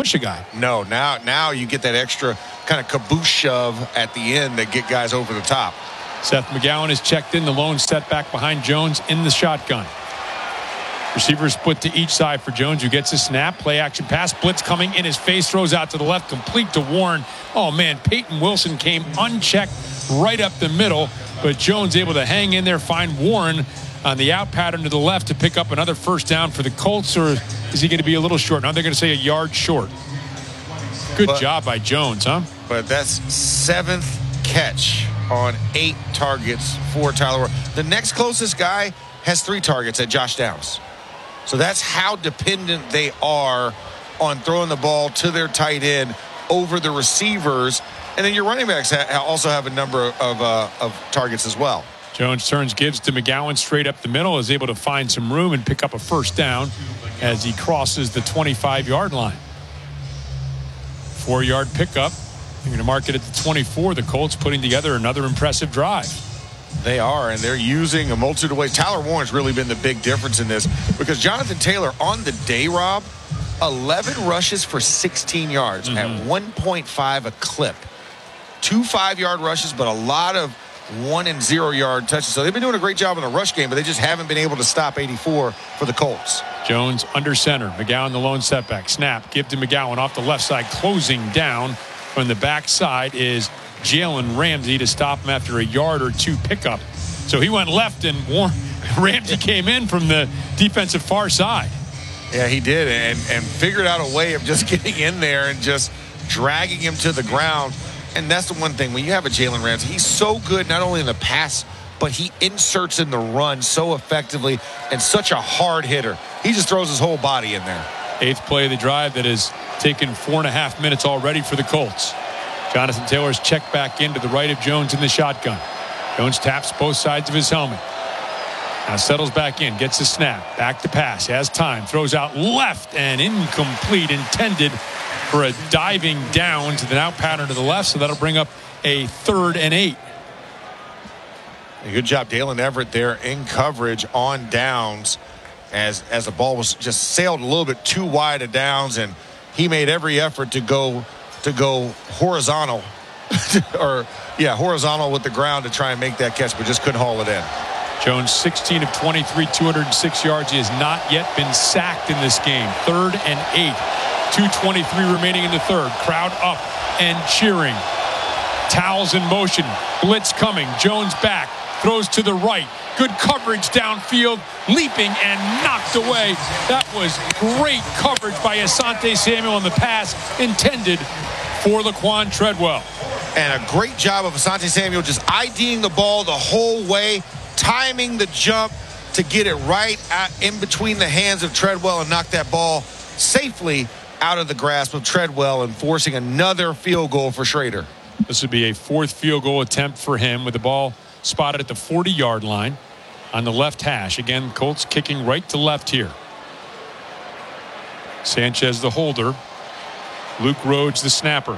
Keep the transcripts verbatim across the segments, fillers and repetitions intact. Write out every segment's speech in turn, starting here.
push a guy. No, now now you get that extra kind of caboose shove at the end that get guys over the top. Seth McGowan is checked in, the lone setback behind Jones in the shotgun. Receivers split to each side for Jones, who gets a snap. Play action pass. Blitz coming in his face. Throws out to the left. Complete to Warren. Oh, man. Peyton Wilson came unchecked right up the middle. But Jones able to hang in there, find Warren on the out pattern to the left to pick up another first down for the Colts. Or is he going to be a little short? Now they're going to say a yard short. Good but, job by Jones, huh? But that's seventh catch on eight targets for Tyler Warren. The next closest guy has three targets at Josh Downs. So that's how dependent they are on throwing the ball to their tight end over the receivers. And then your running backs ha- also have a number of, uh, of targets as well. Jones turns, gives to McGowan straight up the middle, is able to find some room and pick up a first down as he crosses the twenty-five-yard line. Four-yard pickup. They're going to mark it at the twenty-four. The Colts putting together another impressive drive. They are, and they're using a multitude of ways. Tyler Warren's really been the big difference in this because Jonathan Taylor on the day, Rob, eleven rushes for sixteen yards mm-hmm. at one point five a clip. Two five-yard rushes, but a lot of one and zero-yard touches. So they've been doing a great job in the rush game, but they just haven't been able to stop eighty-four for the Colts. Jones under center. McGowan the lone setback. Snap. Give to McGowan off the left side. Closing down from the backside is Jalen Ramsey to stop him after a yard or two pickup. So he went left and Warren, Ramsey came in from the defensive far side. Yeah, he did, and, and figured out a way of just getting in there and just dragging him to the ground. And that's the one thing. When you have a Jalen Ramsey, he's so good not only in the pass, but he inserts in the run so effectively and such a hard hitter. He just throws his whole body in there. Eighth play of the drive that has taken four and a half minutes already for the Colts. Jonathan Taylor's checked back into the right of Jones in the shotgun. Jones taps both sides of his helmet. Now settles back in, gets a snap, back to pass, has time, throws out left and incomplete, intended for a diving down to the out pattern to the left, so that'll bring up a third and eight. Good job, Dalen Everett there in coverage on downs as, as the ball was just sailed a little bit too wide of downs, and he made every effort to go to go horizontal or yeah horizontal with the ground to try and make that catch, but just couldn't haul it in. Jones sixteen of twenty-three, two hundred six yards. He has not yet been sacked in this game. Third and eight. two twenty-three remaining in the third. Crowd up and cheering. Towels in motion. Blitz coming. Jones back. Throws to the right. Good coverage downfield. Leaping and knocked away. That was great coverage by Asante Samuel on the pass intended for Laquan Treadwell. And a great job of Asante Samuel just IDing the ball the whole way, timing the jump to get it right out in between the hands of Treadwell and knock that ball safely out of the grasp of Treadwell and forcing another field goal for Schrader. This would be a fourth field goal attempt for him with the ball spotted at the forty-yard line on the left hash. Again, Colts kicking right to left here. Sanchez the holder. Luke Rhodes the snapper.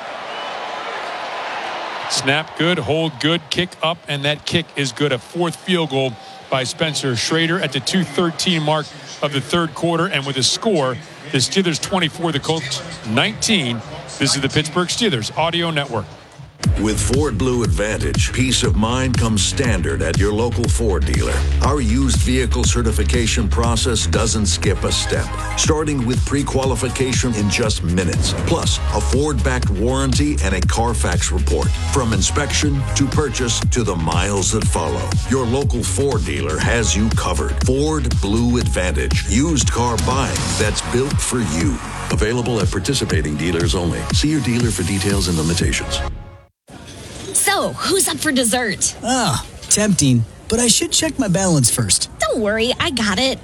Snap good, hold good, kick up, and that kick is good. A fourth field goal by Spencer Schrader at the two thirteen mark of the third quarter. And with a score, the Steelers twenty-four, the Colts nineteen. This is the Pittsburgh Steelers Audio Network. With Ford Blue Advantage, peace of mind comes standard at your local Ford dealer. Our used vehicle certification process doesn't skip a step, starting with pre-qualification in just minutes, plus a Ford-backed warranty and a Carfax report. From inspection to purchase to the miles that follow, your local Ford dealer has you covered. Ford Blue Advantage, used car buying that's built for you. Available at participating dealers only. See your dealer for details and limitations. So, who's up for dessert? Ah, tempting, but I should check my balance first. Don't worry, I got it.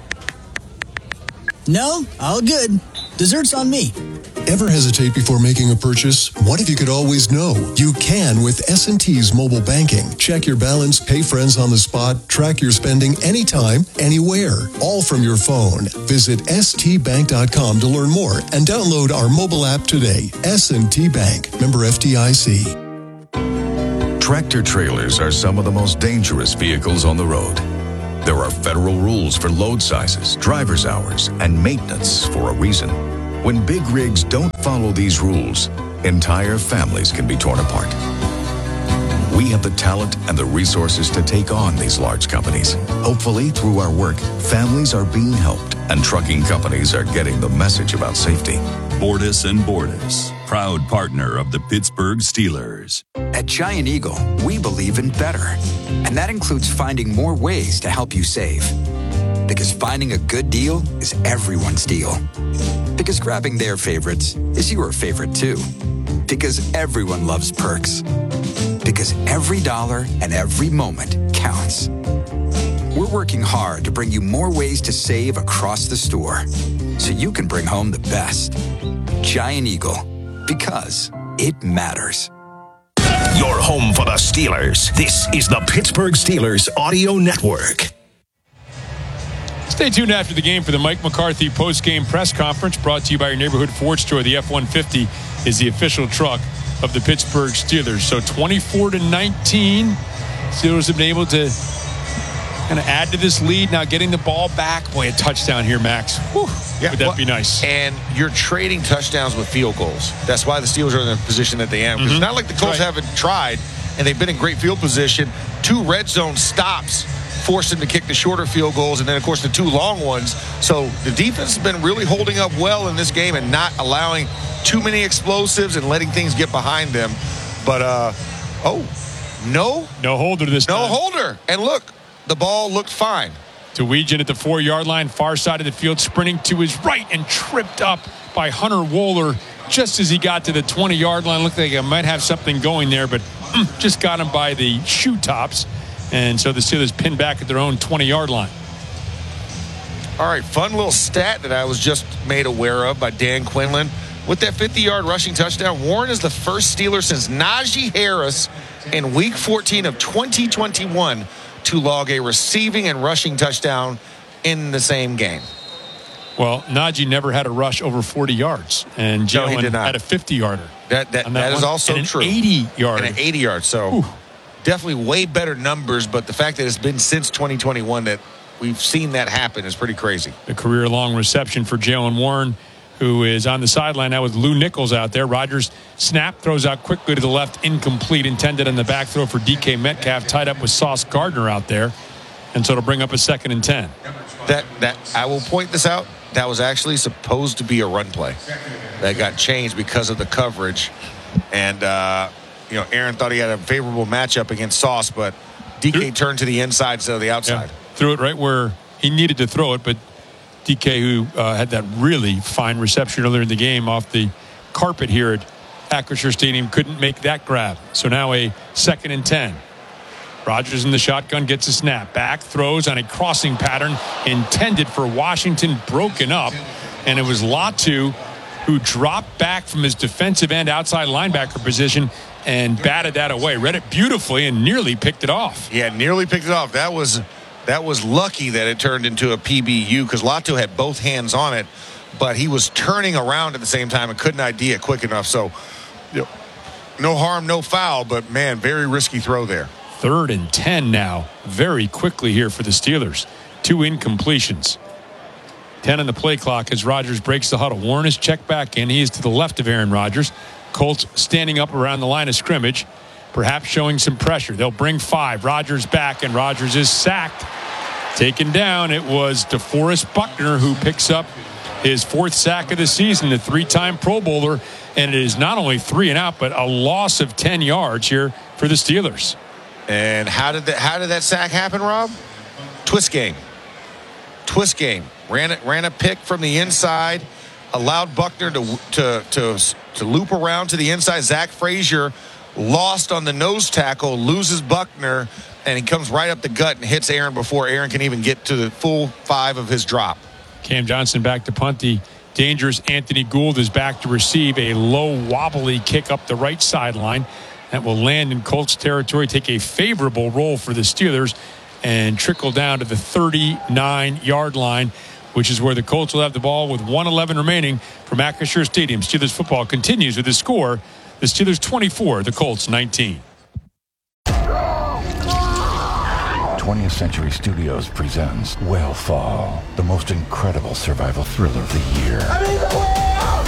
No, all good. Dessert's on me. Ever hesitate before making a purchase? What if you could always know? You can with S and T's mobile banking. Check your balance, pay friends on the spot, track your spending anytime, anywhere, all from your phone. Visit S T bank dot com to learn more and download our mobile app today. S and T Bank, member F D I C. Tractor trailers are some of the most dangerous vehicles on the road. There are federal rules for load sizes, driver's hours, and maintenance for a reason. When big rigs don't follow these rules, entire families can be torn apart. We have the talent and the resources to take on these large companies. Hopefully, through our work, families are being helped and trucking companies are getting the message about safety. Bordas and Bordas, proud partner of the Pittsburgh Steelers. At Giant Eagle, we believe in better. And that includes finding more ways to help you save. Because finding a good deal is everyone's deal. Because grabbing their favorites is your favorite too. Because everyone loves perks. Because every dollar and every moment counts. We're working hard to bring you more ways to save across the store so you can bring home the best. Giant Eagle, because it matters. Your home for the Steelers. This is the Pittsburgh Steelers Audio Network. Stay tuned after the game for the Mike McCarthy post-game press conference brought to you by your neighborhood Ford store. The F one fifty is the official truck of the Pittsburgh Steelers. So twenty-four to nineteen, Steelers have been able to kind of add to this lead. Now getting the ball back. Boy, a touchdown here, Max. Whew, yeah, would that well, be nice? And you're trading touchdowns with field goals. That's why the Steelers are in the position that they are. Mm-hmm. It's not like the Colts right. haven't tried, and they've been in great field position. Two red zone stops forced them to kick the shorter field goals, and then, of course, the two long ones. So the defense has been really holding up well in this game and not allowing too many explosives and letting things get behind them. But, uh, oh, no. No holder this no time. No holder. And look, the ball looked fine. Tawegian at the four-yard line, far side of the field, sprinting to his right and tripped up by Hunter Wohler just as he got to the twenty-yard line. Looked like he might have something going there, but mm, just got him by the shoe tops. And so the Steelers pinned back at their own twenty-yard line. All right, fun little stat that I was just made aware of by Dan Quinlan. With that fifty-yard rushing touchdown, Warren is the first Steeler since Najee Harris in Week fourteen of twenty twenty-one to log a receiving and rushing touchdown in the same game. Well, Najee never had a rush over forty yards, and Jalen no, had a fifty-yarder. That that, that, that is also and true. An eighty-yard. And an eighty-yard. So Ooh. Definitely way better numbers, but the fact that it's been since twenty twenty-one that we've seen that happen is pretty crazy. The career-long reception for Jalen Warren, who is on the sideline now with Lou Nichols out there. Rodgers snap, throws out quickly to the left, incomplete, intended on the back throw for D K Metcalf, tied up with Sauce Gardner out there. And so it'll bring up a second and ten. That, that I will point this out. That was actually supposed to be a run play. That got changed because of the coverage. And, uh, you know, Aaron thought he had a favorable matchup against Sauce, but D K turned to the inside instead of the outside. Yeah, threw it right where he needed to throw it, but D K, who uh, had that really fine reception earlier in the game off the carpet here at Acrisure Stadium, couldn't make that grab. So now a second and ten. Rodgers in the shotgun, gets a snap. Back, throws on a crossing pattern intended for Washington, broken up. And it was Latu who dropped back from his defensive end outside linebacker position and batted that away. Read it beautifully and nearly picked it off. Yeah, nearly picked it off. That was that was lucky that it turned into a P B U because Latu had both hands on it, but he was turning around at the same time and couldn't I D it quick enough. So, you know, no harm, no foul, but, man, very risky throw there. Third and ten now, very quickly here for the Steelers. Two incompletions. ten on the play clock as Rodgers breaks the huddle. Warren is checked back in. He is to the left of Aaron Rodgers. Colts standing up around the line of scrimmage, perhaps showing some pressure. They'll bring five. Rodgers back, and Rodgers is sacked. Taken down. It was DeForest Buckner who picks up his fourth sack of the season, the three-time Pro Bowler, and it is not only three and out, but a loss of ten yards here for the Steelers. And how did that, how did that sack happen, Rob? Twist game. Twist game. Ran it, ran a pick from the inside, allowed Buckner to to to to loop around to the inside. Zach Frazier lost on the nose tackle, loses Buckner, and he comes right up the gut and hits Aaron before Aaron can even get to the full five of his drop. Cam Johnson back to punt. The dangerous Anthony Gould is back to receive a low wobbly kick up the right sideline that will land in Colts territory, take a favorable roll for the Steelers, and trickle down to the thirty-nine-yard line, which is where the Colts will have the ball with one eleven remaining from Acrisure Stadium. Steelers football continues with the score. The Steelers twenty-four, the Colts nineteen. twentieth Century Studios presents Whale Fall, the most incredible survival thriller of the year.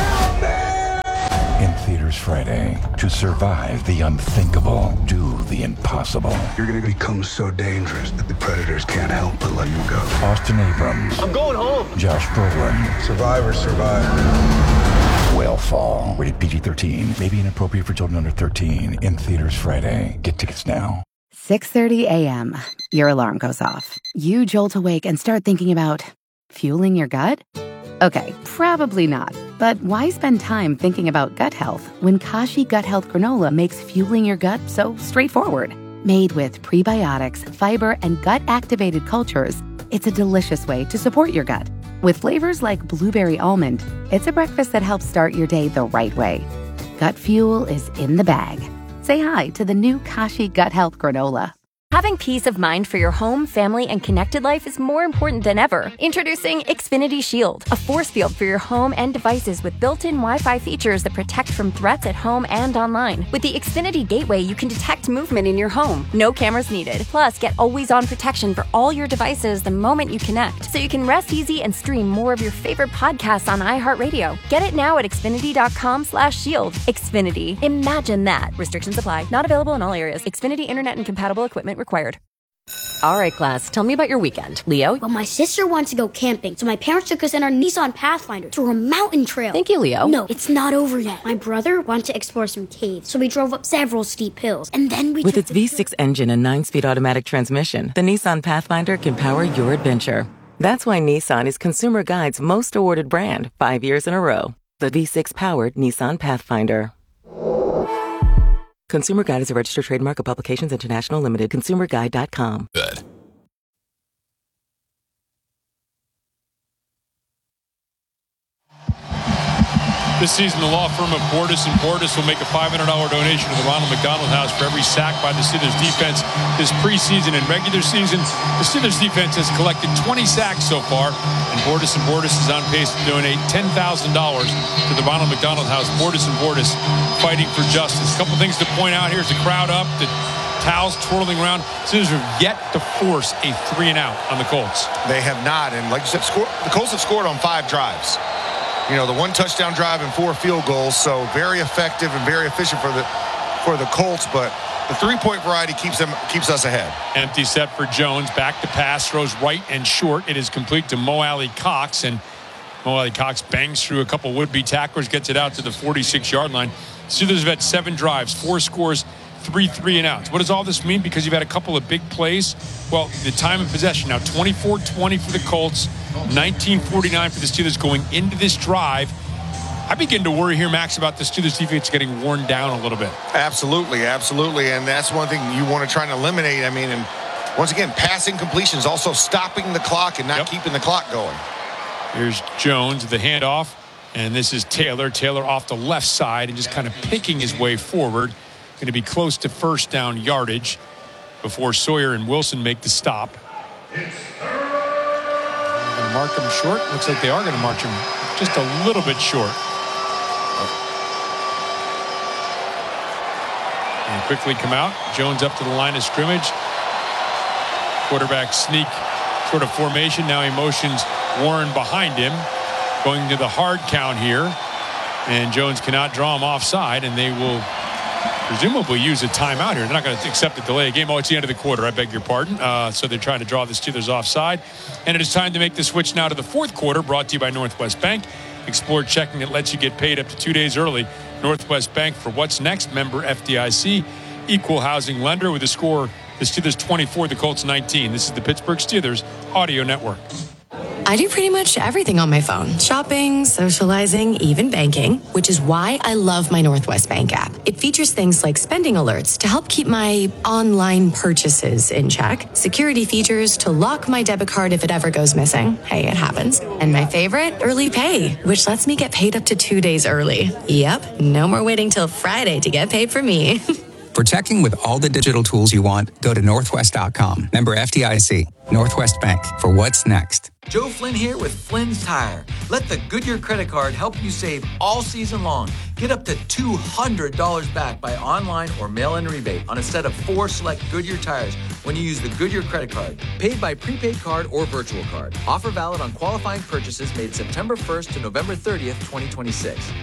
Theaters Friday. To survive the unthinkable, do the impossible. You're gonna become so dangerous that the predators can't help but let you go. Austin Abrams. I'm going home. Josh Brolin. Survivor, survivor. Will Fall. Rated P G thirteen. May be inappropriate for children under thirteen. In theaters Friday. Get tickets now. six thirty a.m. Your alarm goes off. You jolt awake and start thinking about fueling your gut? Okay, probably not. But why spend time thinking about gut health when Kashi Gut Health Granola makes fueling your gut so straightforward? Made with prebiotics, fiber, and gut-activated cultures, it's a delicious way to support your gut. With flavors like blueberry almond, it's a breakfast that helps start your day the right way. Gut fuel is in the bag. Say hi to the new Kashi Gut Health Granola. Having peace of mind for your home, family, and connected life is more important than ever. Introducing Xfinity Shield, a force field for your home and devices with built-in Wi-Fi features that protect from threats at home and online. With the Xfinity Gateway, you can detect movement in your home. No cameras needed. Plus, get always-on protection for all your devices the moment you connect, so you can rest easy and stream more of your favorite podcasts on iHeartRadio. Get it now at Xfinity.com slash shield. Xfinity. Imagine that. Restrictions apply. Not available in all areas. Xfinity Internet and compatible equipment required. All right, class, tell me about your weekend. Leo? Well, my sister wants to go camping, so my parents took us in our Nissan Pathfinder to a mountain trail. Thank you, Leo. No, it's not over yet. My brother wanted to explore some caves, so we drove up several steep hills, and then we... With its V six engine and nine-speed automatic transmission, the Nissan Pathfinder can power your adventure. That's why Nissan is Consumer Guide's most awarded brand, five years in a row. The V six-powered Nissan Pathfinder. Consumer Guide is a registered trademark of Publications International Limited. consumer guide dot com. Good. This season, the law firm of Bordas and Bordas will make a five hundred dollars donation to the Ronald McDonald House for every sack by the Steelers defense this preseason and regular season. The Steelers defense has collected twenty sacks so far, and Bordas and Bordas is on pace to donate ten thousand dollars to the Ronald McDonald House. Bordas and Bordas fighting for justice. A couple things to point out here is the crowd up, the towels twirling around. Steelers have yet to force a three and out on the Colts. They have not, and like you said, score, the Colts have scored on five drives. You know, the one touchdown drive and four field goals, so very effective and very efficient for the for the Colts, but the three-point variety keeps them keeps us ahead. Empty set for Jones, back to pass, throws right and short. It is complete to Mo Alley Cox, and Mo Alley Cox bangs through a couple would-be tacklers, gets it out to the forty-six-yard line. Steelers have had seven drives, four scores, three three and outs. What does all this mean? Because you've had a couple of big plays. Well, the time of possession now, twenty-four twenty for the Colts, nineteen forty-nine for the Steelers going into this drive. I begin to worry here, Max, about the Steelers defense getting worn down a little bit. Absolutely, absolutely, and that's one thing you want to try and eliminate. I mean, and once again, passing completions, also stopping the clock and not yep. keeping the clock going. Here's Jones, the handoff, and this is Taylor. Taylor off the left side and just kind of picking his way forward. Going to be close to first down yardage before Sawyer and Wilson make the stop. Going to mark him short. Looks like they are going to march him just a little bit short. And quickly come out. Jones up to the line of scrimmage. Quarterback sneak sort of formation. Now he motions Warren behind him. Going to the hard count here. And Jones cannot draw him offside, and they will presumably use a timeout here. They're not going to accept the delay of game. Oh, it's the end of the quarter. I beg your pardon. Uh, so they're trying to draw the Steelers offside. And it is time to make the switch now to the fourth quarter, brought to you by Northwest Bank. Explore checking that lets you get paid up to two days early. Northwest Bank for what's next. Member F D I C. Equal housing lender with a score. The Steelers twenty-four, the Colts nineteen. This is the Pittsburgh Steelers Audio Network. I do pretty much everything on my phone. Shopping, socializing, even banking, which is why I love my Northwest Bank app. It features things like spending alerts to help keep my online purchases in check, security features to lock my debit card if it ever goes missing. Hey, it happens. And my favorite, early pay, which lets me get paid up to two days early. Yep, no more waiting till Friday to get paid for me. For checking with all the digital tools you want, go to northwest dot com. Member F D I C. Northwest Bank for what's next. Joe Flynn here with Flynn's Tire. Let the Goodyear credit card help you save all season long. Get up to two hundred dollars back by online or mail-in rebate on a set of four select Goodyear tires when you use the Goodyear credit card. Paid by prepaid card or virtual card. Offer valid on qualifying purchases made September first to November thirtieth, twenty twenty-six.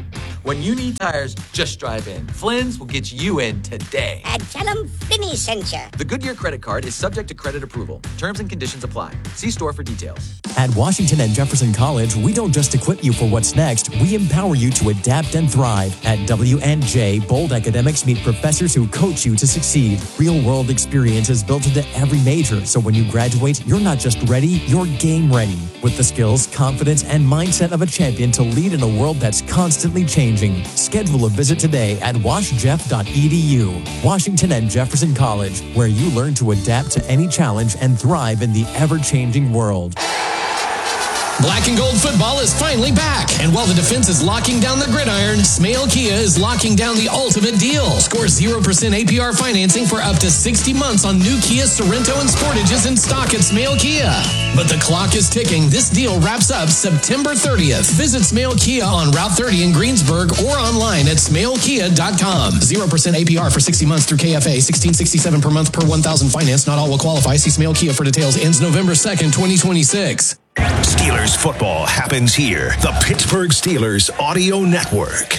When you need tires, just drive in. Flynn's will get you in today. And tell them Finney sent you. The Goodyear credit card is subject to credit approval. Terms and conditions apply. See store for details. At Washington and Jefferson College, we don't just equip you for what's next, we empower you to adapt and thrive. At W N J, Bold Academics meet professors who coach you to succeed. Real-world experience is built into every major, so when you graduate, you're not just ready, you're game ready. With the skills, confidence, and mindset of a champion to lead in a world that's constantly changing. Schedule a visit today at wash jeff dot e d u. Washington and Jefferson College, where you learn to adapt to any challenge and thrive in the ever-changing world. Black and gold football is finally back. And while the defense is locking down the gridiron, Smale Kia is locking down the ultimate deal. Score zero percent A P R financing for up to sixty months on new Kia Sorento and Sportages in stock at Smale Kia. But the clock is ticking. This deal wraps up September thirtieth. Visit Smale Kia on Route thirty in Greensburg or online at smale kia dot com. zero percent A P R for sixty months through K F A. sixteen sixty-seven per month per one thousand finance. Not all will qualify. See Smale Kia for details. Ends November second, twenty twenty-six. Steelers football happens here. The Pittsburgh Steelers Audio Network.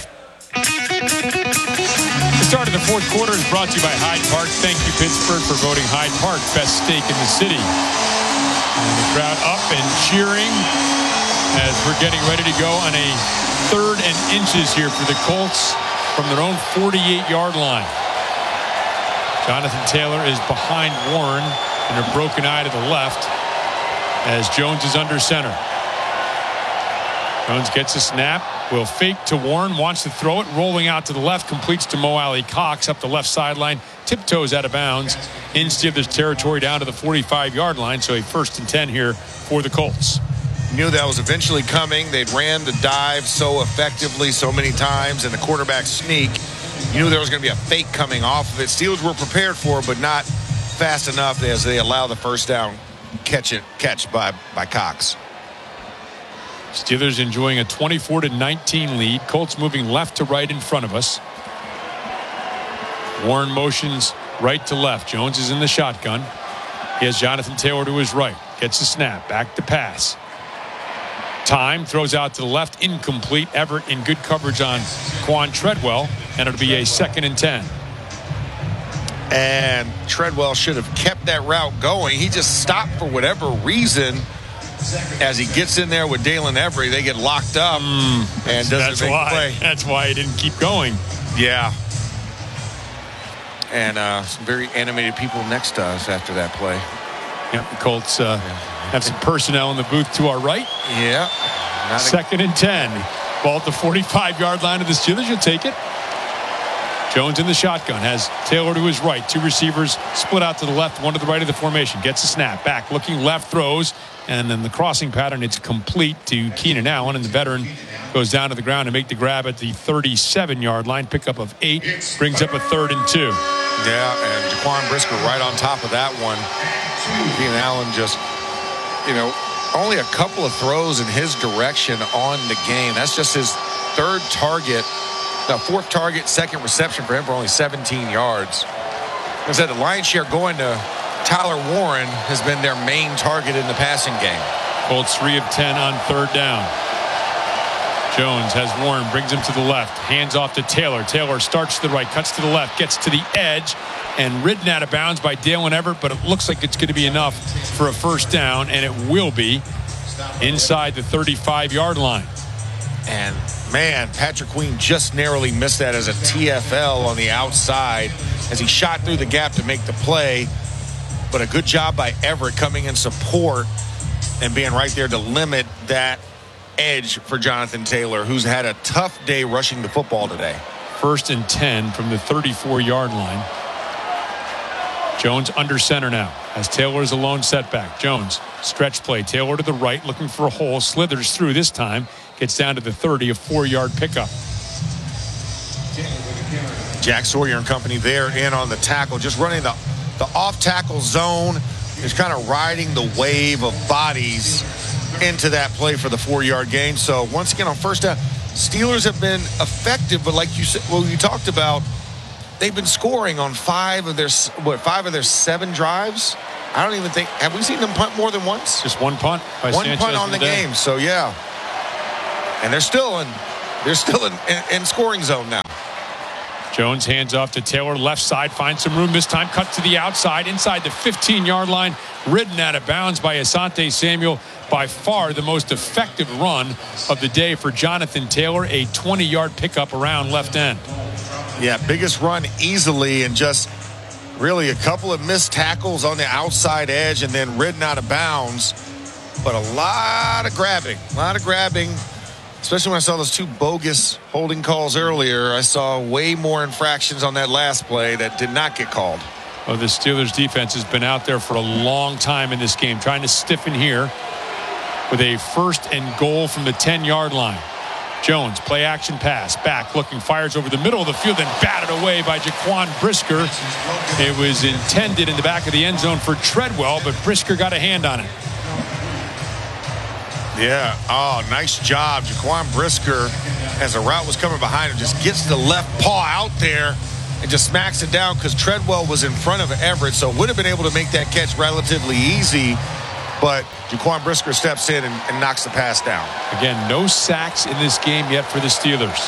The start of the fourth quarter is brought to you by Hyde Park. Thank you, Pittsburgh, for voting Hyde Park best steak in the city. And the crowd up and cheering as we're getting ready to go on a third and inches here for the Colts from their own forty-eight-yard line. Jonathan Taylor is behind Warren and a broken eye to the left as Jones is under center. Jones gets a snap, will fake to Warren, wants to throw it, rolling out to the left, completes to Mo Alley Cox up the left sideline, tiptoes out of bounds in Steelers territory down to the forty-five-yard line, so a first and ten here for the Colts. Knew that was eventually coming. They'd ran the dive so effectively so many times, and the quarterback sneak. You knew there was going to be a fake coming off of it. Steelers were prepared for it, but not fast enough as they allow the first down catch it catch by by Cox. Steelers enjoying a twenty-four to nineteen lead. Colts moving left to right in front of us. Warren motions right to left. Jones is in the shotgun. He has Jonathan Taylor to his right. Gets the snap. Back to pass. Time throws out to the left. Incomplete. Everett in good coverage on Quan Treadwell. And it'll be a second and ten. And Treadwell should have kept that route going. He just stopped for whatever reason. As he gets in there with Dalen Everett, they get locked up mm, and doesn't that's make why, a play. That's why he didn't keep going. Yeah. And uh, some very animated people next to us after that play. Yeah, the Colts uh, have some personnel in the booth to our right. Yeah. Not Second and ten. Ball at the forty-five-yard line of the Steelers. You'll take it. Jones in the shotgun, has Taylor to his right. Two receivers split out to the left, one to the right of the formation. Gets a snap, back, looking left, throws, and then the crossing pattern, it's complete to Keenan Allen, and the veteran goes down to the ground to make the grab at the thirty-seven-yard line. Pickup of eight, brings up a third and two. Yeah, and Jaquan Brisker right on top of that one. Keenan Allen just, you know, only a couple of throws in his direction on the game. That's just his third target. The fourth target, second reception for him for only seventeen yards. Like I said, the lion's share going to Tyler Warren has been their main target in the passing game. Colts three of ten on third down. Jones has Warren, brings him to the left, hands off to Taylor. Taylor starts to the right, cuts to the left, gets to the edge, and ridden out of bounds by Dalen Everett, but it looks like it's going to be enough for a first down, and it will be inside the thirty-five-yard line. And man, Patrick Queen just narrowly missed that as a T F L on the outside as he shot through the gap to make the play. But a good job by Everett coming in support and being right there to limit that edge for Jonathan Taylor, who's had a tough day rushing the football today. First and ten from the thirty-four-yard line. Jones under center now as Taylor's a lone setback. Jones, stretch play. Taylor to the right, looking for a hole. Slithers through this time. Gets down to the thirty, a four-yard pickup. Jack Sawyer and company there in on the tackle, just running the, the off-tackle zone. Is kind of riding the wave of bodies into that play for the four-yard gain. So once again on first down, Steelers have been effective, but like you said, well, you talked about, they've been scoring on five of their what five of their seven drives. I don't even think, have we seen them punt more than once? Just one punt. By one Sanchez punt on the today. game. So yeah. And they're still in they're still in, in, in scoring zone now. Jones hands off to Taylor, left side, finds some room. This time cut to the outside, inside the fifteen-yard line, ridden out of bounds by Asante Samuel. By far the most effective run of the day for Jonathan Taylor, a twenty-yard pickup around left end. Yeah, biggest run easily, and just really a couple of missed tackles on the outside edge and then ridden out of bounds. But a lot of grabbing, a lot of grabbing. Especially when I saw those two bogus holding calls earlier, I saw way more infractions on that last play that did not get called. Oh, the Steelers defense has been out there for a long time in this game, trying to stiffen here with a first and goal from the ten-yard line. Jones, play action pass, back, looking, fires over the middle of the field, then batted away by Jaquan Brisker. It was intended in the back of the end zone for Treadwell, but Brisker got a hand on it. Yeah, oh, nice job. Jaquan Brisker, as the route was coming behind him, just gets the left paw out there and just smacks it down because Treadwell was in front of Everett, so would have been able to make that catch relatively easy. But Jaquan Brisker steps in and, and knocks the pass down. Again, no sacks in this game yet for the Steelers.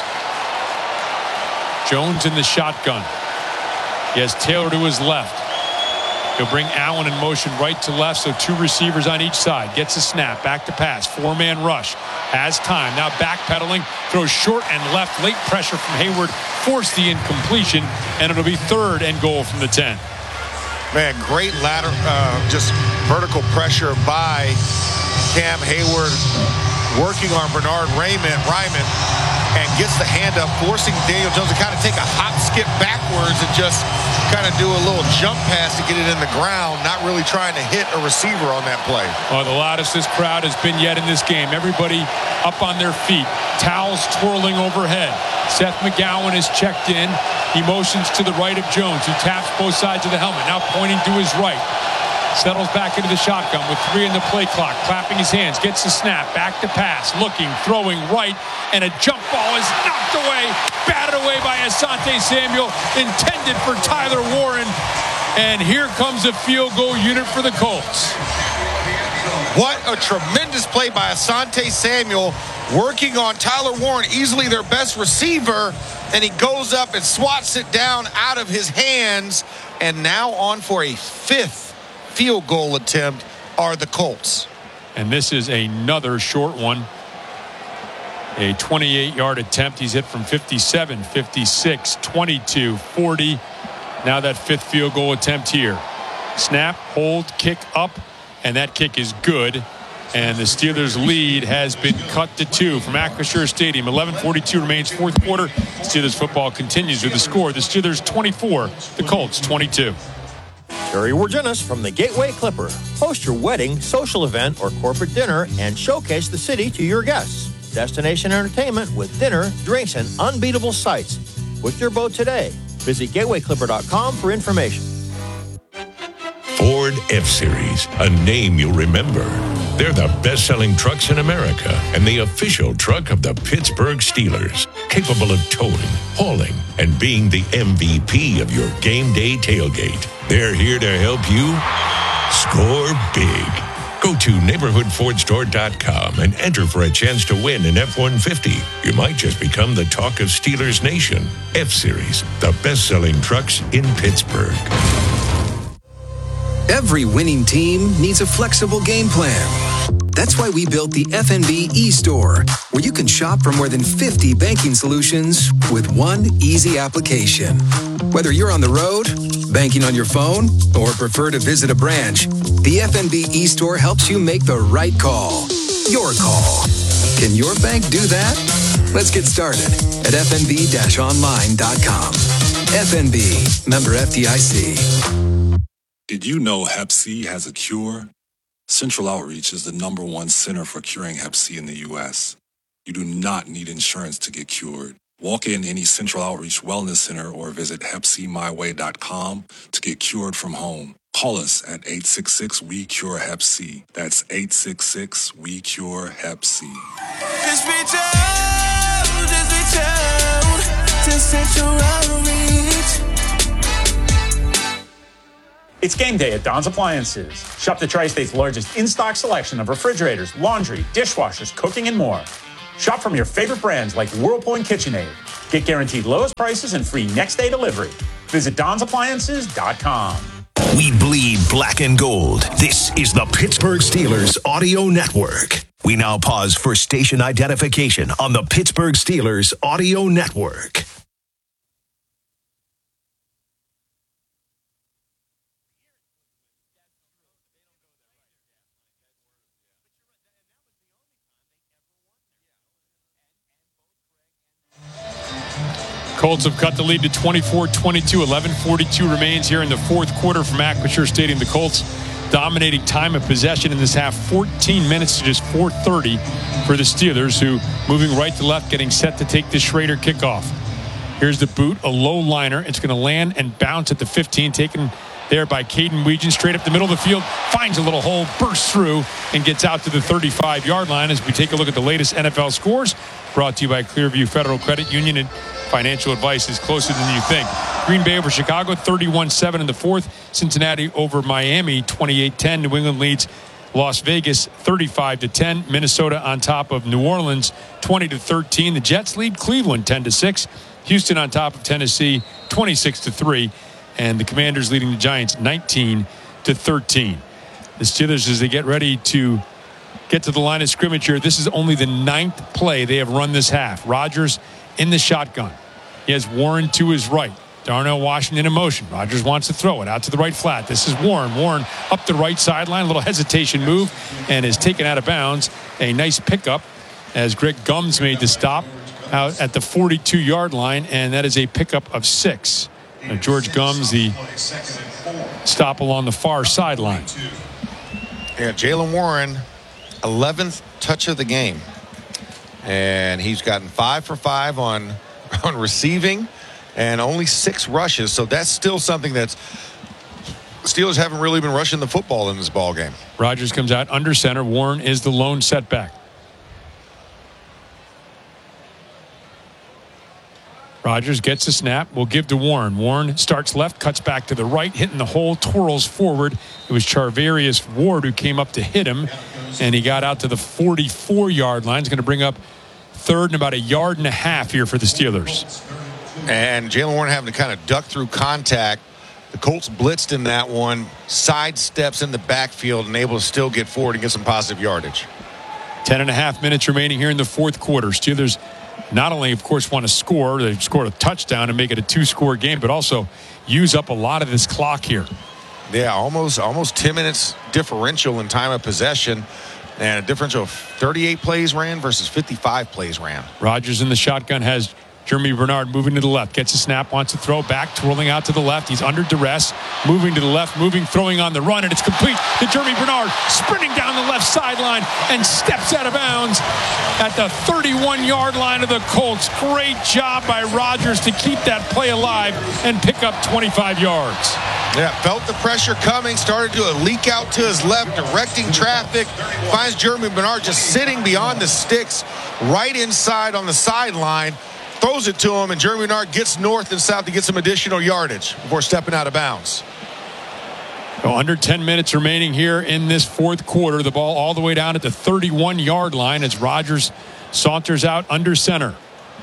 Jones in the shotgun. He has Taylor to his left. He'll bring Allen in motion right to left, so two receivers on each side. Gets a snap, back to pass, four-man rush. Has time, now backpedaling, throws short and left. Late pressure from Hayward forced the incompletion, and it'll be third and goal from the ten. Man, great ladder, uh, just vertical pressure by Cam Hayward, working on Bernard Raymond, Ryman, and gets the hand up, forcing Daniel Jones to kind of take a hop skip backwards and just kind of do a little jump pass to get it in the ground, not really trying to hit a receiver on that play. Oh, the loudest this crowd has been yet in this game. Everybody up on their feet, towels twirling overhead. Seth McGowan is checked in. He motions to the right of Jones, who taps both sides of the helmet, now pointing to his right. Settles back into the shotgun with three in the play clock, clapping his hands, gets the snap, back to pass, looking, throwing right, and a jump ball is knocked away, batted away by Asante Samuel, intended for Tyler Warren, and here comes a field goal unit for the Colts. What a tremendous play by Asante Samuel, working on Tyler Warren, easily their best receiver, and he goes up and swats it down out of his hands, and now on for a fifth field goal attempt are the Colts. And this is another short one. A twenty-eight-yard attempt. He's hit from fifty-seven, fifty-six, twenty-two, forty. Now that fifth field goal attempt here. Snap, hold, kick up, and that kick is good. And the Steelers' lead has been cut to two from Acrisure Stadium. eleven forty-two remains fourth quarter. Steelers football continues with the score. The Steelers twenty-four, the Colts twenty-two. Terry Wargenis from the Gateway Clipper. Host your wedding, social event, or corporate dinner and showcase the city to your guests. Destination entertainment with dinner, drinks, and unbeatable sights. Book your boat today. Visit gateway clipper dot com for information. Ford F-Series, a name you'll remember. They're the best-selling trucks in America and the official truck of the Pittsburgh Steelers, capable of towing, hauling, and being the M V P of your game day tailgate. They're here to help you score big. Go to neighborhood ford store dot com and enter for a chance to win an F one fifty. You might just become the talk of Steelers Nation. F-Series, the best-selling trucks in Pittsburgh. Every winning team needs a flexible game plan. That's why we built the F N B e-store, where you can shop for more than fifty banking solutions with one easy application. Whether you're on the road, banking on your phone, or prefer to visit a branch, the F N B e-store helps you make the right call. Your call. Can your bank do that? Let's get started at f n b dash online dot com. F N B, member F D I C. Did you know Hep C has a cure? Central Outreach is the number one center for curing Hep C in the U S. You do not need insurance to get cured. Walk in any Central Outreach Wellness Center or visit hep c my way dot com to get cured from home. Call us at eight six six, W E, cure Hep C. That's eight six six, W E, cure Hep C. Just reach out, just reach out to Central Outreach. It's game day at Don's Appliances. Shop the Tri-State's largest in-stock selection of refrigerators, laundry, dishwashers, cooking, and more. Shop from your favorite brands like Whirlpool and KitchenAid. Get guaranteed lowest prices and free next day delivery. Visit Don's Appliances dot com. We bleed black and gold. This is the Pittsburgh Steelers Audio Network. We now pause for station identification on the Pittsburgh Steelers Audio Network. Colts have cut the lead to twenty-four twenty-two. eleven forty-two remains here in the fourth quarter from Acrisure Stadium. The Colts dominating time of possession in this half, fourteen minutes to just four thirty for the Steelers, who moving right to left, getting set to take the Schrader kickoff. Here's the boot, a low liner. It's going to land and bounce at the fifteen, taken there by Caden Weegan, straight up the middle of the field, finds a little hole, bursts through, and gets out to the thirty-five-yard line as we take a look at the latest N F L scores, brought to you by Clearview Federal Credit Union. And financial advice is closer than you think. Green Bay over Chicago, thirty-one seven in the fourth. Cincinnati over Miami, twenty-eight ten. New England leads Las Vegas, thirty-five to ten. Minnesota on top of New Orleans, twenty to thirteen. The Jets lead Cleveland, ten to six. Houston on top of Tennessee, twenty-six to three. And the Commanders leading the Giants, nineteen to thirteen. The Steelers, as they get ready to get to the line of scrimmage here, this is only the ninth play they have run this half. Rodgers in the shotgun. He has Warren to his right. Darnell Washington in motion. Rodgers wants to throw it out to the right flat. This is Warren. Warren up the right sideline. A little hesitation move and is taken out of bounds. A nice pickup as Greg Gums made the stop out at the forty-two-yard line, and that is a pickup of six. Now George Gums, the stop along the far sideline. Yeah, Jaylen Warren, eleventh touch of the game. And he's gotten five for five on, on receiving and only six rushes. So that's still something that's Steelers haven't really been rushing the football in this ball game. Rodgers comes out under center. Warren is the lone setback. Rodgers gets the snap. Will give to Warren. Warren starts left, cuts back to the right, hitting the hole, twirls forward. It was Charvarius Ward who came up to hit him, and he got out to the forty-four-yard line. He's going to bring up third and about a yard and a half here for the Steelers. And Jaylen Warren having to kind of duck through contact. The Colts blitzed in that one, sidesteps in the backfield and able to still get forward and get some positive yardage. Ten and a half minutes remaining here in the fourth quarter. Steelers not only, of course, want to score, they've scored a touchdown and make it a two-score game, but also use up a lot of this clock here. Yeah, almost almost ten minutes differential in time of possession, and a differential of thirty-eight plays ran versus fifty-five plays ran. Rodgers in the shotgun has Jeremy Bernard moving to the left, gets a snap, wants to throw back, twirling out to the left. He's under duress, moving to the left, moving, throwing on the run, and it's complete to Jeremy Bernard, sprinting down the left sideline and steps out of bounds at the thirty-one-yard line of the Colts. Great job by Rodgers to keep that play alive and pick up twenty-five yards. Yeah, felt the pressure coming, started to leak out to his left, directing traffic, finds Jeremy Bernard just sitting beyond the sticks, right inside on the sideline, throws it to him, and Jeremy Bernard gets north and south to get some additional yardage before stepping out of bounds. So under ten minutes remaining here in this fourth quarter. The ball all the way down at the thirty-one-yard line as Rodgers saunters out under center.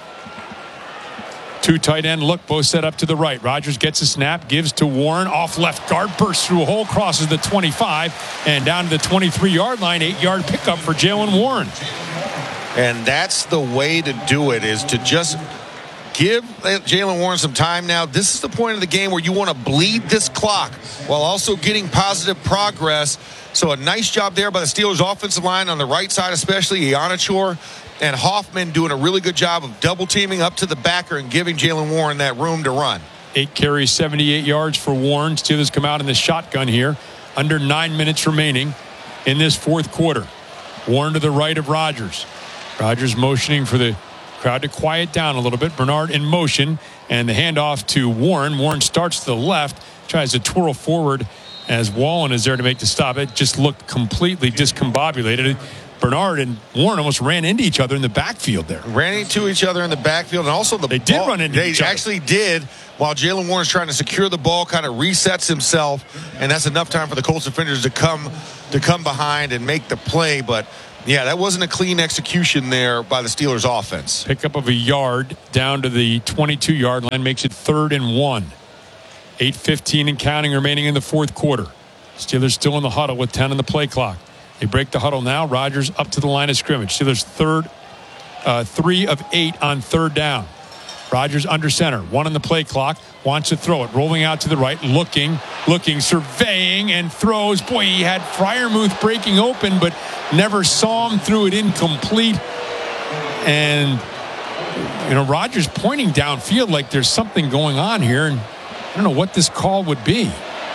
Two tight end look, both set up to the right. Rodgers gets a snap, gives to Warren, off left guard, bursts through a hole, crosses the twenty-five, and down to the twenty-three-yard line, eight-yard pickup for Jaylen Warren. And that's the way to do it, is to just give Jaylen Warren some time now. This is the point of the game where you want to bleed this clock while also getting positive progress. So a nice job there by the Steelers offensive line on the right side, especially Ianachor and Hoffman doing a really good job of double teaming up to the backer and giving Jaylen Warren that room to run. Eight carries, seventy-eight yards for Warren. Steelers come out in the shotgun here. Under nine minutes remaining in this fourth quarter. Warren to the right of Rodgers. Rodgers motioning for the crowd to quiet down a little bit. Bernard in motion, and the handoff to Warren. Warren starts to the left, tries to twirl forward as Wallen is there to make the stop. It just looked completely discombobulated. Bernard and Warren almost ran into each other in the backfield there. Ran into each other in the backfield, and also the they ball, did run into they each other. They actually did. While Jaylen Warren's trying to secure the ball, kind of resets himself, and that's enough time for the Colts defenders to come to come behind and make the play. But Yeah, that wasn't a clean execution there by the Steelers offense. Pickup of a yard down to the twenty-two-yard line makes it third and one. eight fifteen and counting remaining in the fourth quarter. Steelers still in the huddle with ten on the play clock. They break the huddle now. Rodgers up to the line of scrimmage. Steelers third, uh, three of eight on third down. Rodgers under center, one on the play clock, wants to throw it, rolling out to the right, looking, looking, surveying, and throws. Boy, he had Freiermuth breaking open, but never saw him, threw it incomplete. And, you know, Rodgers pointing downfield like there's something going on here, and I don't know what this call would be.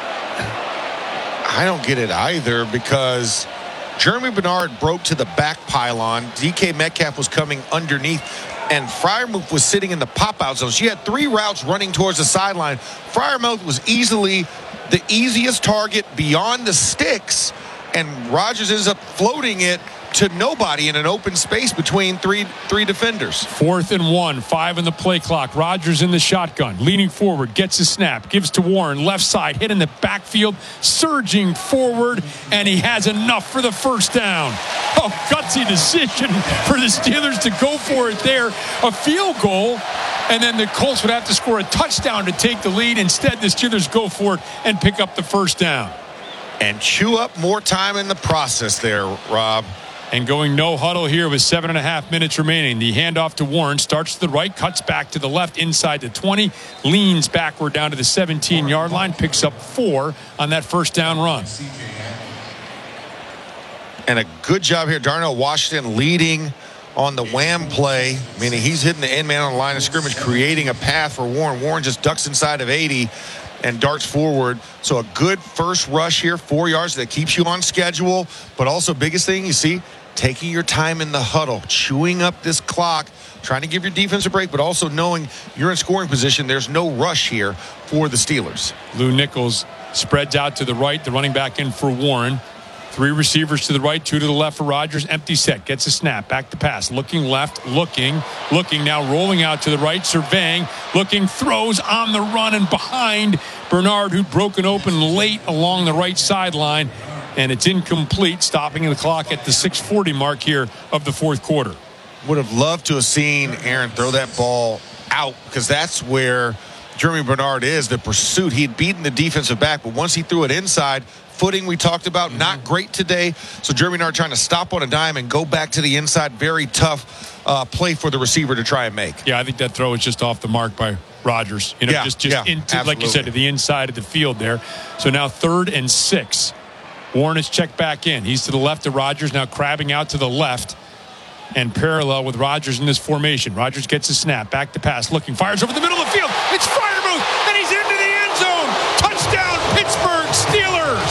I don't get it either, because Jeremy Bernard broke to the back pylon. D K Metcalf was coming underneath, and Freiermuth was sitting in the pop-out zone. She had three routes running towards the sideline. Freiermuth was easily the easiest target beyond the sticks, and Rodgers ends up floating it to nobody in an open space between three three defenders. Fourth and one, five in the play clock. Rodgers in the shotgun, leaning forward, gets a snap, gives to Warren, left side, hit in the backfield, surging forward, and he has enough for the first down. Oh, gutsy decision for the Steelers to go for it there. A field goal, and then the Colts would have to score a touchdown to take the lead. Instead, the Steelers go for it and pick up the first down. And chew up more time in the process there, Rob. And going no huddle here with seven and a half minutes remaining. The handoff to Warren starts to the right, cuts back to the left inside the twenty, leans backward down to the seventeen-yard line, picks up four on that first down run. And a good job here. Darnell Washington leading on the wham play, meaning he's hitting the end man on the line of scrimmage, creating a path for Warren. Warren just ducks inside of eighty and darts forward. So a good first rush here, four yards that keeps you on schedule. But also biggest thing, you see, taking your time in the huddle, chewing up this clock, trying to give your defense a break, but also knowing you're in scoring position. There's no rush here for the Steelers. Lou Nichols spreads out to the right, the running back in for Warren. Three receivers to the right, two to the left for Rodgers. Empty set, gets a snap, back to pass. Looking left, looking, looking now, rolling out to the right, surveying, looking, throws on the run and behind Bernard, who'd broken open late along the right sideline. And it's incomplete, stopping the clock at the six forty mark here of the fourth quarter. Would have loved to have seen Aaron throw that ball out, because that's where Jeremy Bernard is, the pursuit. He had beaten the defensive back, but once he threw it inside, footing we talked about, not great today. So Jeremy Bernard trying to stop on a dime and go back to the inside. Very tough uh, play for the receiver to try and make. Yeah, I think that throw is just off the mark by Rodgers. You know, yeah, just, just yeah, into, like you said, to the inside of the field there. So now third and six. Warren is checked back in. He's to the left of Rodgers, now crabbing out to the left and parallel with Rodgers in this formation. Rodgers gets a snap, back to pass, looking, fires over the middle of the field. It's Freiermuth, and he's into the end zone. Touchdown, Pittsburgh Steelers.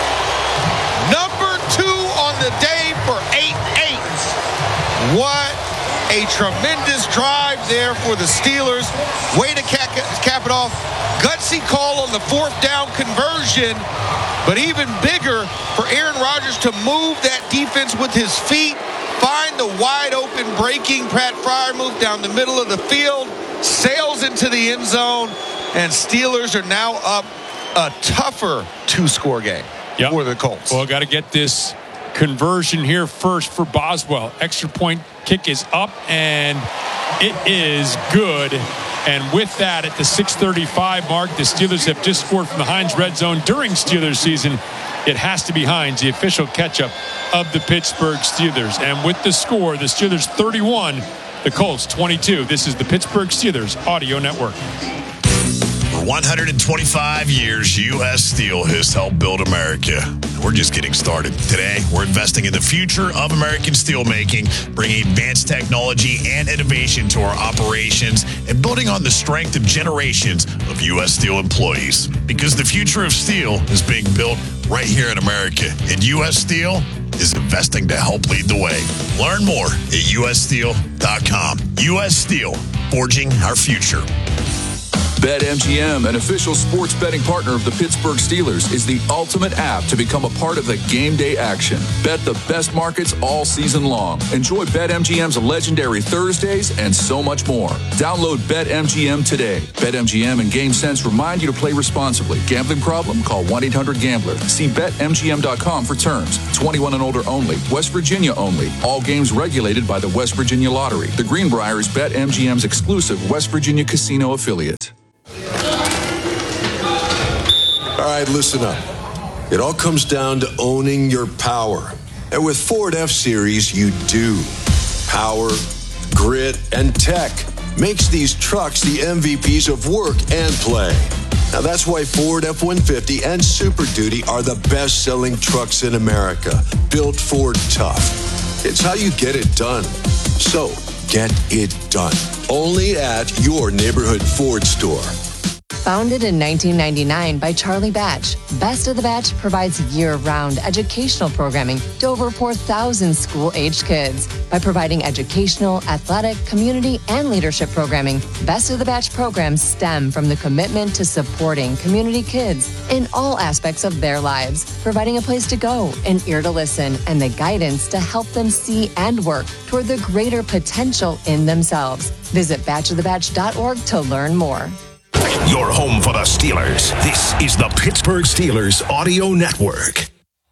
Number two on the day for eight eight. What a tremendous drive there for the Steelers. Way to cap, cap it off. Gutsy call on the fourth down conversion, but even bigger for Aaron Rodgers to move that defense with his feet, find the wide open breaking Pat Freiermuth down the middle of the field, sails into the end zone, and Steelers are now up a tougher two-score game yep. for the Colts. Well, got to get this conversion here first for Boswell. Extra point kick is up, and it is good. And with that, at the six thirty-five mark, the Steelers have just scored from the Heinz red zone during Steelers season. It has to be Heinz, the official catch-up of the Pittsburgh Steelers. And with the score, the Steelers thirty-one, the Colts twenty-two. This is the Pittsburgh Steelers Audio Network. For one hundred twenty-five years, U S Steel has helped build America. We're just getting started. Today, we're investing in the future of American steelmaking, bringing advanced technology and innovation to our operations, and building on the strength of generations of U S Steel employees. Because the future of steel is being built right here in America, and U S Steel is investing to help lead the way. Learn more at U S steel dot com. U S Steel, forging our future. BetMGM, an official sports betting partner of the Pittsburgh Steelers, is the ultimate app to become a part of the game day action. Bet the best markets all season long. Enjoy BetMGM's legendary Thursdays and so much more. Download BetMGM today. BetMGM and GameSense remind you to play responsibly. Gambling problem? Call one eight hundred gambler. See Bet M G M dot com for terms. twenty-one and older only. West Virginia only. All games regulated by the West Virginia Lottery. The Greenbrier is BetMGM's exclusive West Virginia casino affiliate. All right, listen up. It all comes down to owning your power. And with Ford F-Series, you do. Power, grit, and tech makes these trucks the M V Ps of work and play. Now, that's why Ford F one fifty and Super Duty are the best-selling trucks in America. Built Ford tough. It's how you get it done. So, get it done. Only at your neighborhood Ford store. Founded in nineteen ninety-nine by Charlie Batch, Best of the Batch provides year-round educational programming to over four thousand school-aged kids. By providing educational, athletic, community, and leadership programming, Best of the Batch programs stem from the commitment to supporting community kids in all aspects of their lives, providing a place to go, an ear to listen, and the guidance to help them see and work toward the greater potential in themselves. Visit batch of the batch dot org to learn more. Your home for the Steelers. This is the Pittsburgh Steelers Audio Network.